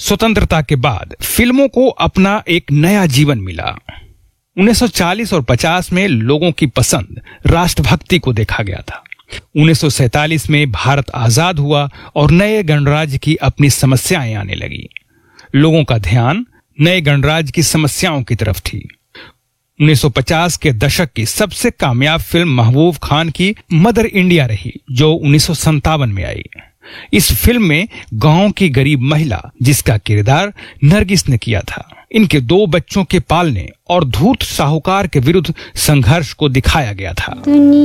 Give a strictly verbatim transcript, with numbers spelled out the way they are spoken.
स्वतंत्रता के बाद फिल्मों को अपना एक नया जीवन मिला। उन्नीस सौ चालीस और पचास में लोगों की पसंद राष्ट्रभक्ति को देखा गया था। उन्नीस सौ सैंतालीस में भारत आजाद हुआ और नए गणराज्य की अपनी समस्याएं आने लगी। लोगों का ध्यान नए गणराज्य की समस्याओं की तरफ थी। उन्नीस सौ पचास के दशक की सबसे कामयाब फिल्म महबूब खान की मदर इंडिया रही, जो उन्नीस सौ संतावन में आई। इस फिल्म में गांव की गरीब महिला, जिसका किरदार नरगिस ने किया था, इनके दो बच्चों के पालने और धूर्त साहूकार के विरुद्ध संघर्ष को दिखाया गया था।